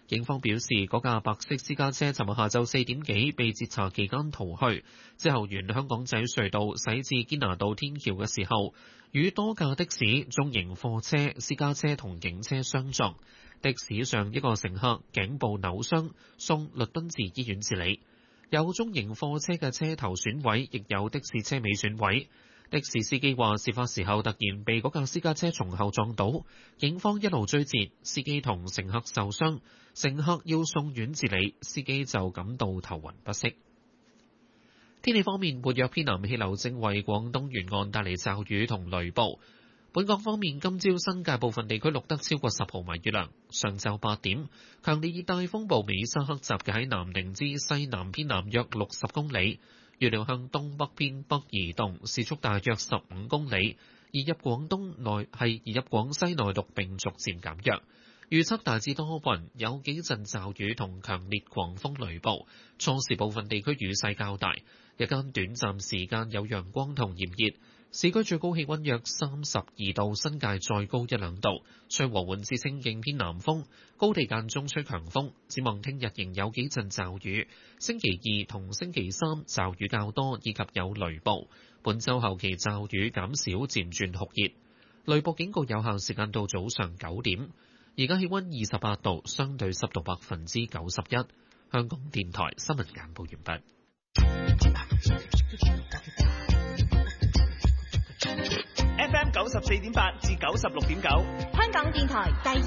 警方表示，嗰架白色私家車尋日下晝4點幾被截查期間逃去，之後沿香港仔隧道駛至堅拿道天橋嘅時候，與多架的士、中型貨車、私家車同警車相撞。的士上一個乘客頸部扭傷，送律敦治醫院治理。有中型貨車嘅車頭損毀，亦有的士車尾損毀。的士司機話，事發時候突然被嗰架私家車從後撞倒，警方一路追截，司機同乘客受傷，乘客要送院治理，司機就感到頭暈不適。天氣方面，活躍偏南氣流正為廣東沿岸帶嚟驟雨同雷暴。本港方面，今朝新界部分地區錄得超過10毫米雨量。上晝8點，強烈熱帶風暴美沙克集結喺南寧之西南偏南約60公里，預料向東北偏北移動，時速大約15公里，移入廣西內陸並逐漸減弱。預測大致多雲，有幾陣驟雨同強烈狂風雷暴，初時部分地區雨勢較大，日間短暫時間有陽光同炎熱。市區最高氣溫約32度，新界再高1-2度，吹和緩至清勁偏南風，高地間中吹強風。展望聽日仍有幾陣驟雨，星期2同星期3驟雨較多，以及有雷暴。本週後期驟雨減少，漸轉酷熱。雷暴警告有效時間到早上9點。而家氣溫28度，相對濕度91%。香港電台新聞簡報完畢。 FM 94.8至96.9，香港電台第